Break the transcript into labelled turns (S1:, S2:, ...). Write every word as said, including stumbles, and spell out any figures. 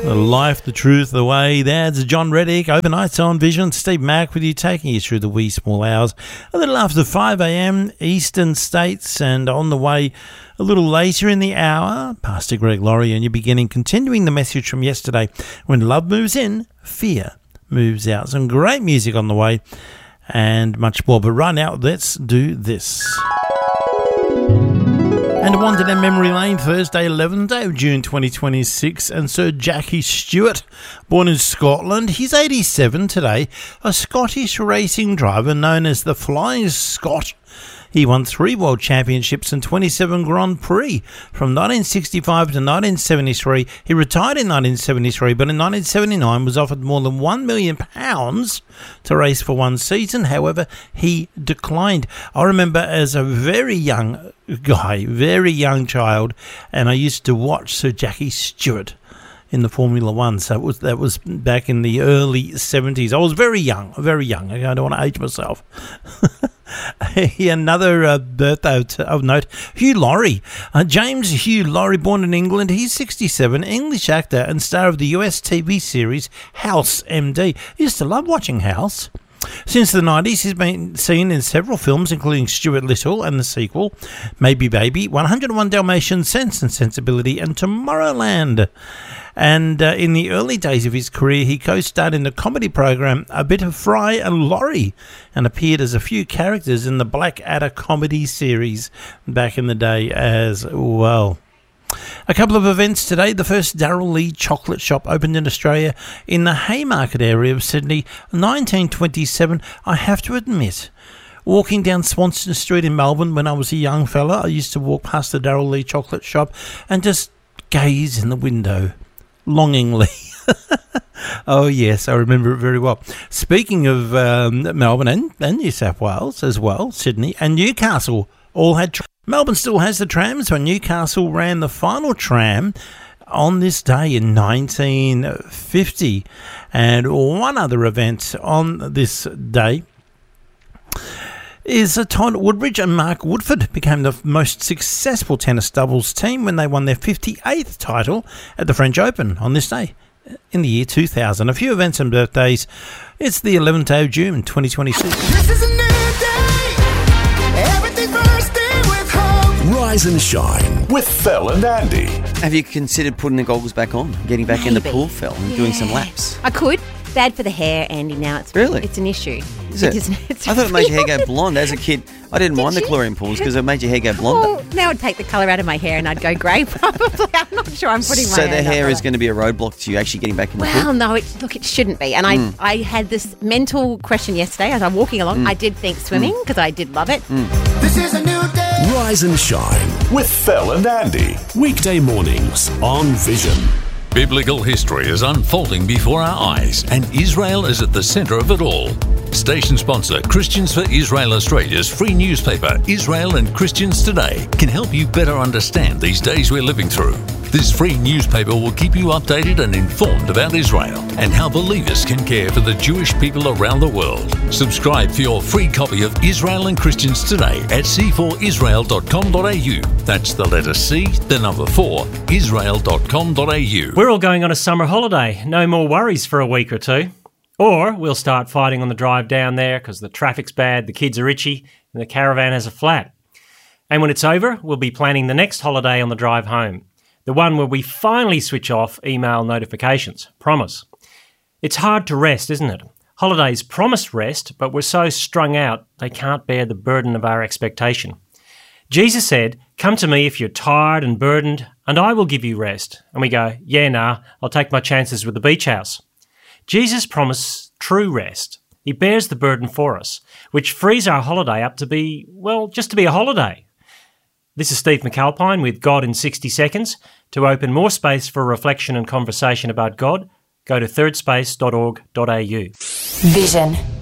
S1: The life, the truth, the way. That's John Reddick. Overnights on Vision. Steve Mack with you, taking you through the wee small hours. A little after five a.m. Eastern States, and on the way a little later in the hour, Pastor Greg Laurie, and you're beginning, continuing the message from yesterday. When love moves in, fear moves out. Some great music on the way and much more. But right now, let's do this. And a wander down memory lane, Thursday, eleventh day of June twenty twenty-six, and Sir Jackie Stewart, born in Scotland, he's eighty-seven today, a Scottish racing driver known as the Flying Scot. He won three World Championships and twenty-seven Grand Prix. From nineteen sixty-five to nineteen seventy-three, he retired in nineteen seventy-three, but in nineteen seventy-nine was offered more than one million pounds to race for one season. However, he declined. I remember as a very young guy, very young child, and I used to watch Sir Jackie Stewart in the Formula One. So it was, that was back in the early seventies. I was very young, very young. I don't want to age myself. Another uh, birthday of note, Hugh Laurie. Uh, James Hugh Laurie, born in England, he's sixty-seven, English actor and star of the U S T V series House M D. I used to love watching House. Since the nineties, he's been seen in several films, including Stuart Little and the sequel, Maybe Baby, one oh one Dalmatians, Sense and Sensibility, and Tomorrowland. And uh, in the early days of his career, he co-starred in the comedy program A Bit of Fry and Laurie, and appeared as a few characters in the Blackadder comedy series back in the day as well. A couple of events today. The first Darryl Lea chocolate shop opened in Australia in the Haymarket area of Sydney, nineteen twenty-seven. I have to admit, walking down Swanston Street in Melbourne when I was a young fella, I used to walk past the Darryl Lea chocolate shop and just gaze in the window longingly. Oh, yes, I remember it very well. Speaking of um, Melbourne and, and New South Wales as well, Sydney and Newcastle all had... Tra- Melbourne still has the tram, so Newcastle ran the final tram on this day in nineteen fifty. And one other event on this day is a Todd Woodbridge and Mark Woodford became the most successful tennis doubles team when they won their fifty-eighth title at the French Open on this day in the year two thousand. A few events and birthdays. It's the eleventh day of June twenty twenty-six.
S2: This is a new day. Everything bursting with hope. Rise and shine with Phil and Andy.
S3: Have you considered putting the goggles back on, getting back
S4: Maybe.
S3: in the pool, Phil, and
S4: yeah.
S3: doing some laps?
S4: I could. Bad for the hair, Andy. Now it's
S3: Really?
S4: it's an issue.
S3: Is it?
S4: It's, it's
S3: I thought it made your hair
S4: real.
S3: go blonde. As a kid, I didn't
S4: Did
S3: mind the
S4: you?
S3: chlorine pools because it made your hair go blonde.
S4: Well, now I'd take the colour out of my hair and I'd go grey probably. I'm not sure I'm putting my
S3: so
S4: hair
S3: the hair
S4: up
S3: is going to be a roadblock to you actually getting back in the
S4: Well,
S3: pool?
S4: no, it, look, it shouldn't be. And I,
S3: Mm.
S4: I had this mental question yesterday as I'm walking along.
S3: Mm.
S4: I did think swimming because I did love it.
S2: This is a new day. Rise and shine with Phil and Andy. Weekday mornings on Vision.
S5: Biblical history is unfolding before our eyes, and Israel is at the centre of it all. Station sponsor Christians for Israel Australia's free newspaper, Israel and Christians Today, can help you better understand these days we're living through. This free newspaper will keep you updated and informed about Israel and how believers can care for the Jewish people around the world. Subscribe for your free copy of Israel and Christians Today at c four israel dot com dot a u. That's the letter C, the number four, israel dot com dot a u.
S6: We're all going on a summer holiday. No more worries for a week or two. Or we'll start fighting on the drive down there because the traffic's bad, the kids are itchy, and the caravan has a flat. And when it's over, we'll be planning the next holiday on the drive home. The one where we finally switch off email notifications. Promise. It's hard to rest, isn't it? Holidays promise rest, but we're so strung out they can't bear the burden of our expectation. Jesus said, "Come to me if you're tired and burdened, and I will give you rest." And we go, yeah, nah, I'll take my chances with the beach house. Jesus promised true rest. He bears the burden for us, which frees our holiday up to be, well, just to be a holiday. This is Steve McAlpine with God in sixty seconds. To open more space for reflection and conversation about God, go to third space dot org dot a u.
S7: Vision.